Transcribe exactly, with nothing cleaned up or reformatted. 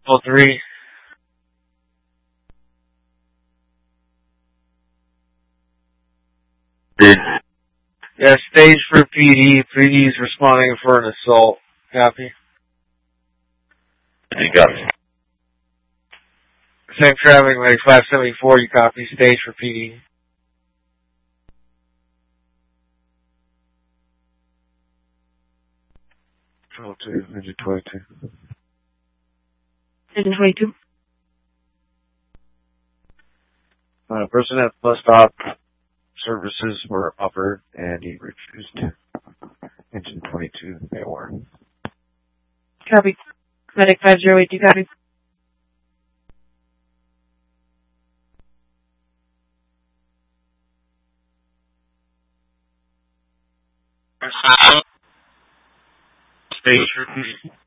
Oh, three. Yeah, stage for P D. P D is responding for an assault. Copy. You got it. Same traffic like five seventy-four, you copy. Stage for P D. twelve two, engine twenty-two. Engine twenty-two. Uh, person at bus stop services were offered and he refused. Engine twenty-two, they were. Copy. Medic five zero eight two, copy. Stage for P D.